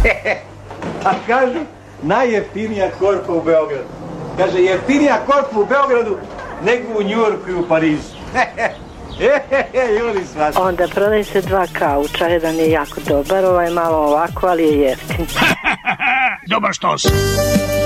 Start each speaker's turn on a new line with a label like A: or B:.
A: A kažu, najjeftinija korpa u Beogradu. Kaže, jeftinija korpa u Beogradu nego u Njujorku i u Parizu. Juli svašta.
B: Onda prodaj se 2 kauča, jedan je jako dobar, ovaj malo ovako, ali je jeftin.
C: Dobar štos.